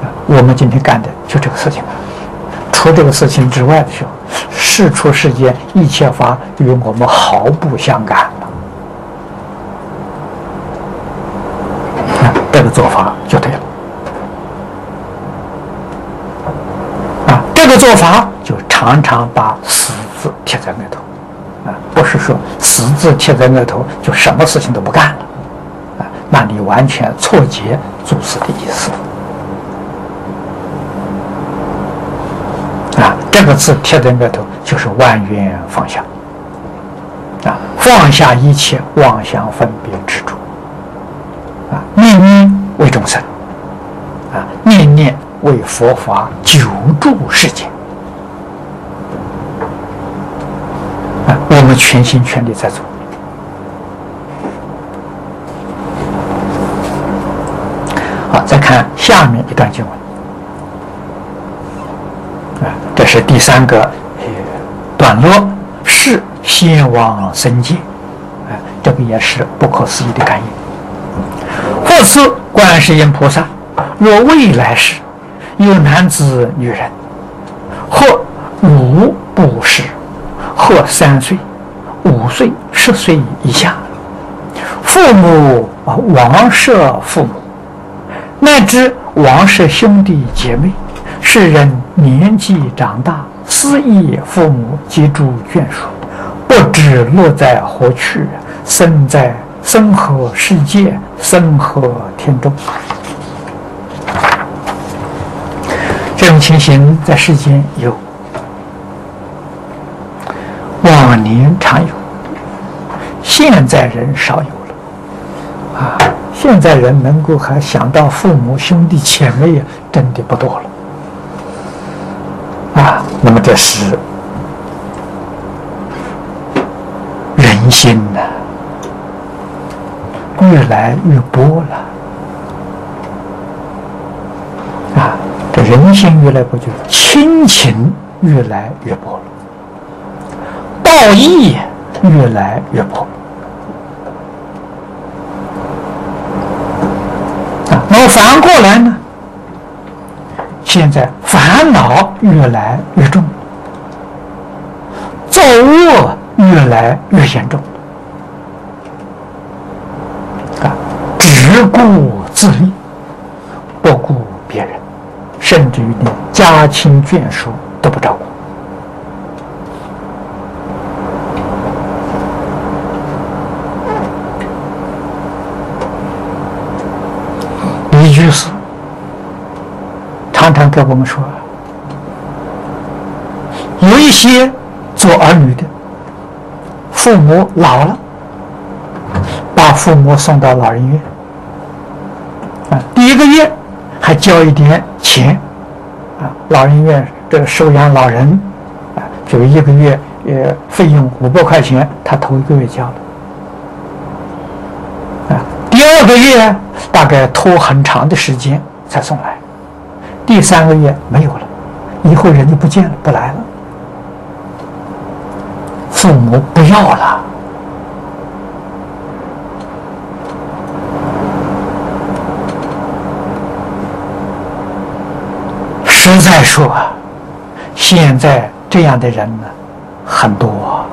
我们今天干的就这个事情。除这个事情之外的时候，世出世间一切法与我们毫不相干了。这个做法就对了。这个做法就常常把死字贴在额头，不是说死字贴在额头就什么事情都不干了，那你完全错解祖师的意思。这个字贴在额头就是万缘放下，放下一切妄想分别执着，念念为众生，念念为佛法久住世间，我们全心全力在做。好，再看下面一段经文。这是第三个段落，是先往生界，这个也是不可思议的感应。或是观世音菩萨，若未来世有男子女人，或无不是，或3岁、5岁、10岁以下，父母亡舍父母，乃至亡舍兄弟姐妹，世人年纪长大，思忆父母及诸眷属，不知落在何去，生在生何世界，生何天中。这种情形在世间有，往年常有，现在人少有了。现在人能够还想到父母兄弟姐妹，真的不多了。那么这是人心呢，越来越薄了。这人心越来越薄，就亲情越来越薄了，道义越来越薄。那么反过来呢？现在烦恼越来越重，造恶越来越严重，只顾自利，不顾别人，甚至于连家亲眷属都不照顾。李居士常常跟我们说，有一些做儿女的，父母老了，把父母送到老人院，第一个月还交一点钱，老人院这个收养老人，就一个月费用500块钱，他头一个月交了，第二个月大概拖很长的时间才送来。第3个月没有了，以后人就不见了，不来了，父母不要了。实在说现在这样的人呢很多，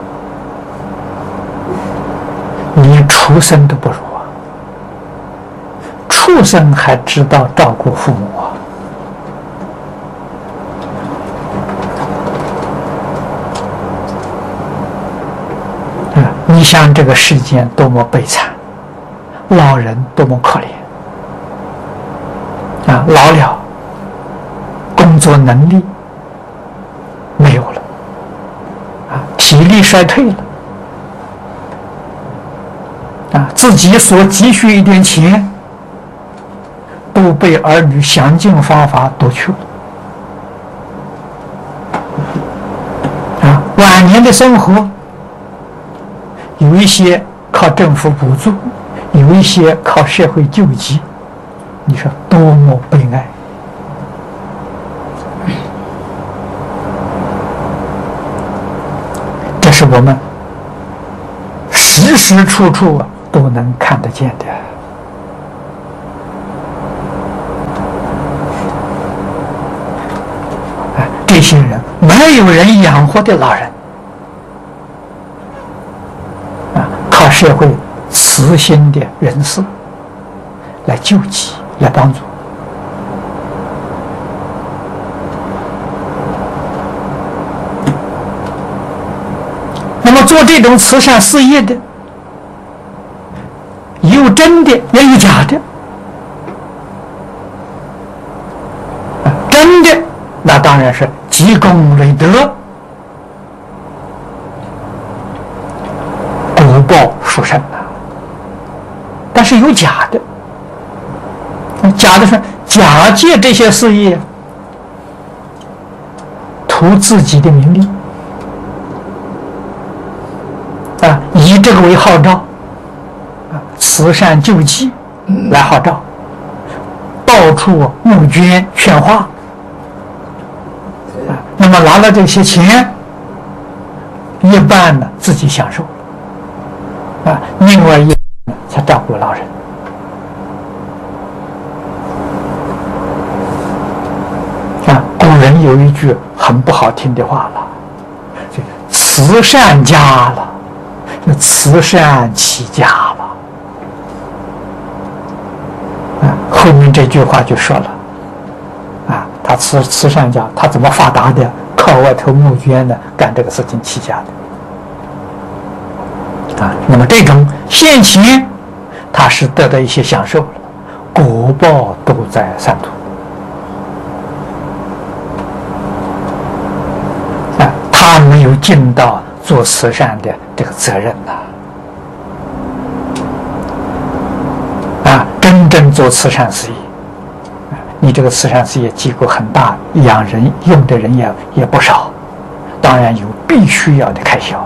连畜生都不如畜生还知道照顾父母你想这个世间多么悲惨，老人多么可怜老了，工作能力没有了体力衰退了自己所积蓄一点钱都被儿女想尽方法夺去了晚年的生活有一些靠政府补助，有一些靠社会救济，你说多么悲哀。这是我们时时处处都能看得见的这些人没有人养活的老人靠社会慈心的人士来救济、来帮助。那么做这种慈善事业的，有真的也有假的。真的那当然是积功累德，果报殊胜啊。但是有假的，假的是假借这些事业图自己的名利以这个为号召慈善救济来号召，到处募捐劝化那么拿了这些钱，一半呢自己享受另外一半才照顾老人古人有一句很不好听的话了，慈善家了，那慈善起家了后面这句话就说了他慈善家，他怎么发达的？靠外头募捐的，干这个事情起家的那么这种现前他是得到一些享受了，果报都在三途他没有尽到做慈善的这个责任真正做慈善事业，你这个慈善事业机构很大，养人用的人也不少，当然有必须要的开销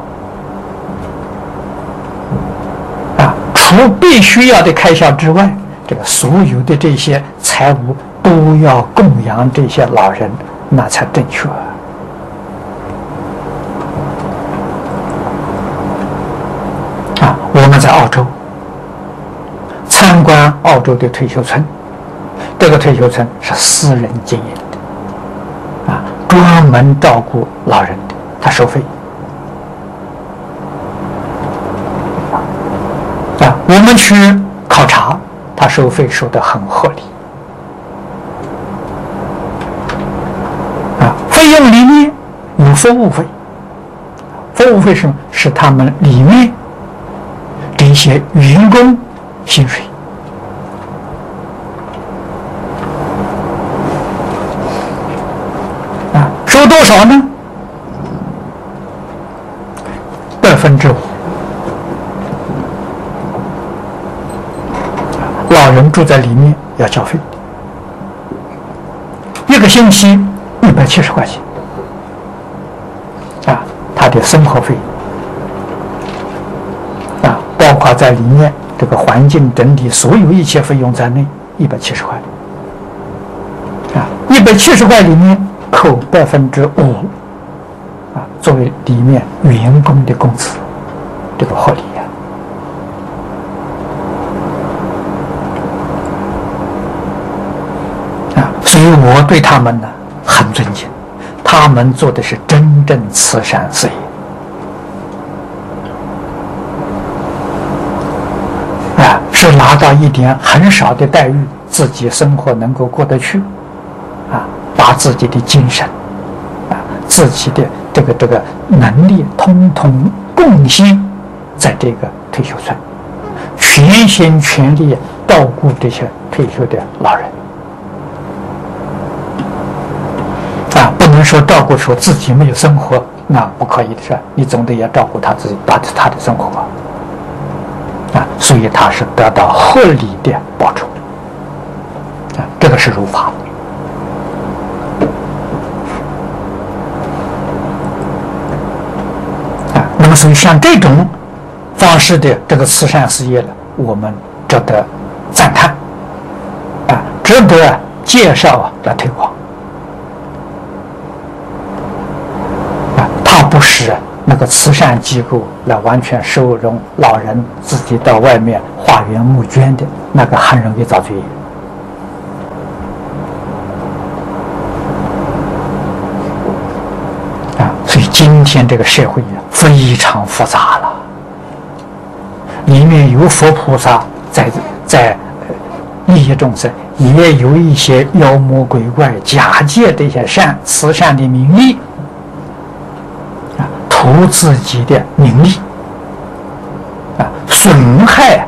除必须要的开销之外，这个所有的这些财物都要供养这些老人，那才正确我们在澳洲参观澳洲的退休村，这个退休村是私人经营的专门照顾老人的，他收费我们去考察，他收费收得很合理费用里面有服务费，服务费是他们里面这些员工薪水收多少呢？5%，老人住在里面要交费，一个星期170块钱他的生活费包括在里面这个环境整体所有一切费用在内，170块170块里面扣5%作为里面员工的工资，这个合理所以我对他们呢很尊敬，他们做的是真正慈善事业是拿到一点很少的待遇，自己生活能够过得去把自己的精神自己的这个能力通通贡献在这个退休村，全心全力照顾这些退休的老人不能说照顾说自己没有生活，那不可以的事，你总得要照顾他自己他的生活所以他是得到合理的报酬这个是如法那么所以像这种方式的这个慈善事业呢，我们值得赞叹值得介绍来推广它不是那个慈善机构来完全收容老人，自己到外面化缘募捐的，那个很容易遭罪业今天这个社会非常复杂了，里面有佛菩萨在利益众生，也有一些妖魔鬼怪假借这些慈善的名利图自己的名利损害